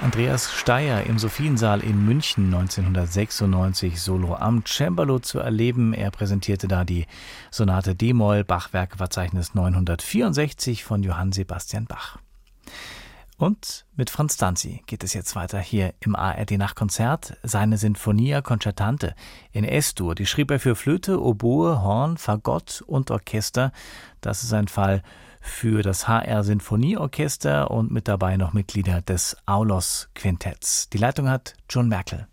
Andreas Steier im Sophiensaal in München 1996 solo am Cembalo zu erleben. Er präsentierte da die Sonate d-Moll, Bachwerkverzeichnis 964 von Johann Sebastian Bach. Und mit Franz Danzi geht es jetzt weiter hier im ARD-Nachtkonzert. Seine Sinfonia Concertante in S-Dur, die schrieb er für Flöte, Oboe, Horn, Fagott und Orchester. Das ist ein Fall für das HR-Sinfonieorchester und mit dabei noch Mitglieder des Aulos-Quintetts. Die Leitung hat John Merkel.